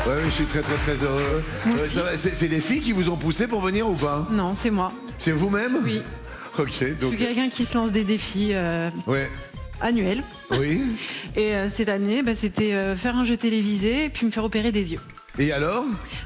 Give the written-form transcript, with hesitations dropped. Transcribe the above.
Ouais, je suis très heureux. Ça va, c'est les filles qui vous ont poussé pour venir ou pas? Non, c'est moi. C'est vous-même? Oui. Ok, donc. Je suis quelqu'un qui se lance des défis Ouais. annuels. Oui. Et cette année, c'était faire un jeu télévisé et puis me faire opérer des yeux. Et alors?